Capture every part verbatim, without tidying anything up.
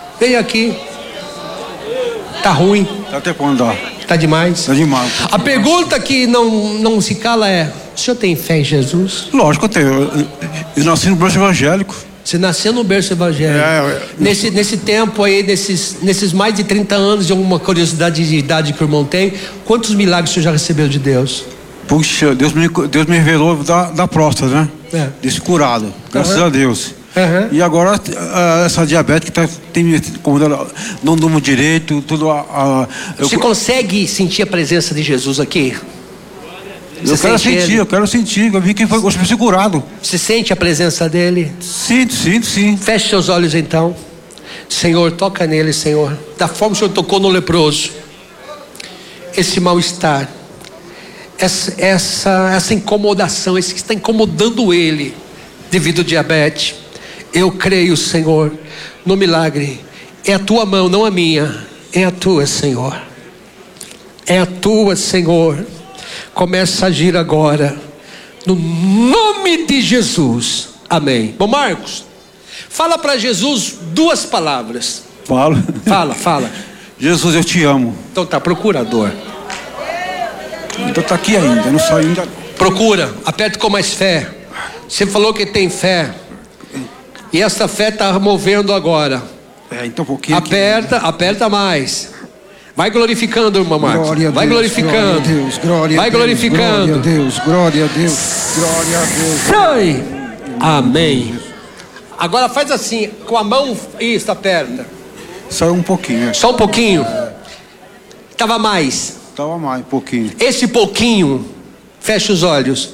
Vem aqui. Tá ruim. Tá até quando dá? Tá demais? Tá demais. A pergunta que não, não se cala é: o senhor tem fé em Jesus? Lógico que eu tenho. Eu, eu nasci no berço evangélico. Você nasceu no berço evangélico. É, é, nesse, nesse tempo aí, nesses, nesses mais de trinta anos, de alguma curiosidade de idade que o irmão tem, quantos milagres o senhor já recebeu de Deus? Puxa, Deus me, Deus me revelou da, da próstata, né? É. Desse curado. Graças uhum. a Deus. Uhum. E agora essa diabetes que tá, tem me incomodado, não durmo direito, tudo. A, a, Você eu, consegue sentir a presença de Jesus aqui? Eu Você quero sentir, ele? eu quero sentir. Eu vi que foi, hoje foi curado. Você sente a presença dele? Sinto, sinto, sim. Feche seus olhos então. Senhor, toca nele, Senhor. Da forma que o Senhor tocou no leproso. Esse mal-estar, essa, essa, essa incomodação, esse que está incomodando ele devido ao diabetes. Eu creio, Senhor, no milagre. É a tua mão, não a minha. É a tua, Senhor. É a tua, Senhor. Começa a agir agora. No nome de Jesus. Amém. Bom, Marcos, fala para Jesus duas palavras. Falo. Fala, fala. Jesus, eu te amo. Então tá, procurador. Então tá aqui ainda, não saiu ainda. Procura, aperta com mais fé. Você falou que tem fé. E essa fé está movendo agora. É, então um pouquinho. Aperta, aqui. aperta mais. Vai glorificando, irmão Marcos. Glória a Vai Deus, glorificando. Glória a Deus, glória Vai a Deus, glorificando. Glória a Deus, glória a Deus, glória a Deus. Sai. Amém. Agora faz assim, com a mão, isso, aperta. Saiu um pouquinho. É. Só um pouquinho. Tava mais. Tava mais, um pouquinho. Esse pouquinho, fecha os olhos.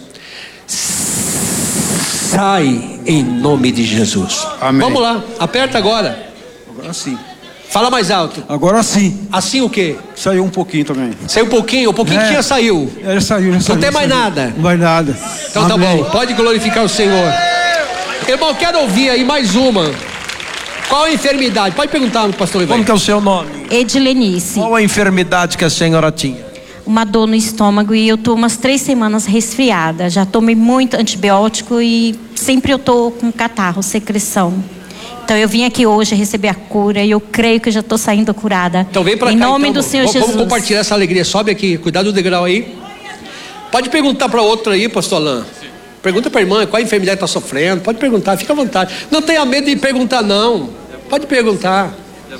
Sai em nome de Jesus. Amém. Vamos lá, aperta agora. Agora sim. Fala mais alto. Agora sim. Assim o quê? Saiu um pouquinho também. Saiu um pouquinho, um pouquinho é. que já saiu. É, já saiu, já saiu. Não tem mais saiu. nada. Não vai nada. Então Amém. tá bom, pode glorificar o Senhor. Irmão, quero ouvir aí mais uma. Qual a enfermidade? Pode perguntar no pastor Ivan. Como que é o seu nome? Edilenice. Qual a enfermidade que a senhora tinha? Uma dor no estômago e eu tô umas três semanas resfriada. Já tomei muito antibiótico e sempre eu tô com catarro, secreção. Então eu vim aqui hoje receber a cura e eu creio que eu já estou saindo curada. Então vem para cá. Em nome então, do Senhor vamos, Jesus. Vamos compartilhar essa alegria. Sobe aqui, cuidado do degrau aí. Pode perguntar para outra aí, pastor Alain. Pergunta para a irmã qual a enfermidade está sofrendo. Pode perguntar, fica à vontade. Não tenha medo de perguntar, não. Pode perguntar.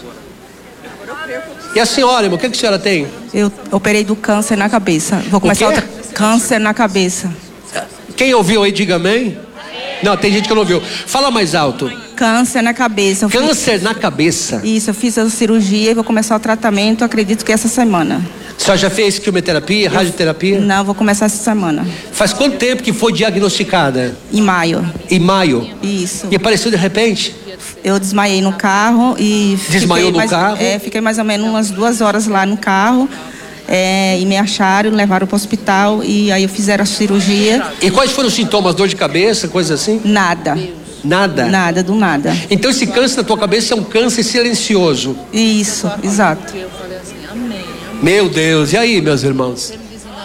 E a senhora, irmão, o que, que a senhora tem? Eu operei do câncer na cabeça. Vou começar outra. Câncer na cabeça. Quem ouviu aí, diga amém. Não, tem gente que não ouviu. Fala mais alto. Câncer na cabeça. Eu Câncer fiz... na cabeça? Isso, eu fiz a cirurgia e vou começar o tratamento, acredito que essa semana. A senhora já fez quimioterapia, eu... radioterapia? Não, vou começar essa semana. Faz quanto tempo que foi diagnosticada? Em maio. Em maio? Isso. E apareceu de repente? Eu desmaiei no carro e... Desmaiou no mais, carro? É, fiquei mais ou menos umas duas horas lá no carro. É, e me acharam, levaram para o hospital e aí fizeram a cirurgia. E quais foram os sintomas? Dor de cabeça, coisa assim? Nada. Nada? Nada, do nada. Então esse câncer na tua cabeça é um câncer silencioso? Isso, exato. Meu Deus, e aí, meus irmãos?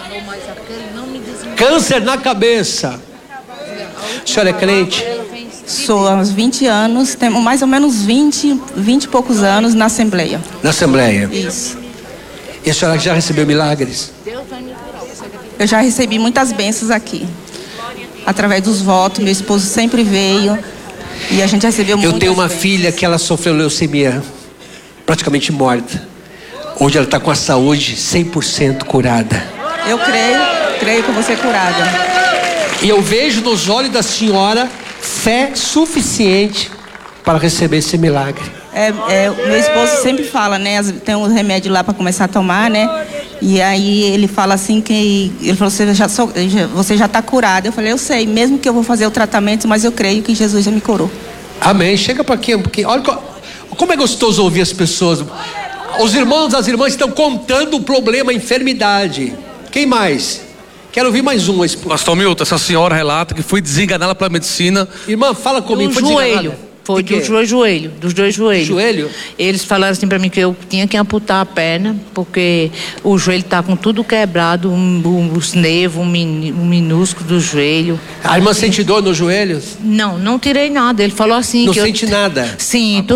Câncer na cabeça. A senhora é crente? Sou há uns vinte anos, temos mais ou menos vinte, vinte e poucos anos na Assembleia. Na Assembleia? Isso. E a senhora já recebeu milagres? Eu já recebi muitas bênçãos aqui. Através dos votos, meu esposo sempre veio. E a gente recebeu muitas Eu tenho uma bênçãos. filha que ela sofreu leucemia, praticamente morta. Hoje ela está com a saúde cem por cento curada. Eu creio, creio que eu vou ser curada. E eu vejo nos olhos da senhora fé suficiente para receber esse milagre. É, é, meu esposo sempre fala, né? Tem um remédio lá para começar a tomar, né? E aí ele fala assim que... Ele falou, você já sou, você já está curada. Eu falei, eu sei, mesmo que eu vou fazer o tratamento, mas eu creio que Jesus já me curou. Amém. Chega para aqui um pouquinho. Olha como é gostoso ouvir as pessoas. Os irmãos, as irmãs estão contando o problema, a enfermidade. Quem mais? Quero ouvir mais um. Pastor Milton, essa senhora relata que foi desenganada pela medicina. Irmã, fala comigo. Do foi joelho. Foi do joelho, dos dois joelhos. Joelho? Eles falaram assim pra mim que eu tinha que amputar a perna, porque o joelho tá com tudo quebrado, um, um, os nervos, um, min, um minúsculo do joelho. A irmã sente dor nos joelhos? Não, não tirei nada. Ele falou assim não que sente eu... nada? Sim,